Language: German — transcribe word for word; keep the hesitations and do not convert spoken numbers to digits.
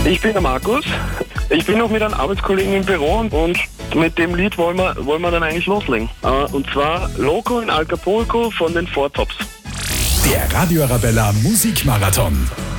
Ich bin der Markus. Ich bin noch mit einem Arbeitskollegen im Büro und mit dem Lied wollen wir, wollen wir dann eigentlich loslegen. Und zwar Loco in Acapulco von den Four Tops. Der Radio Arabella Musikmarathon.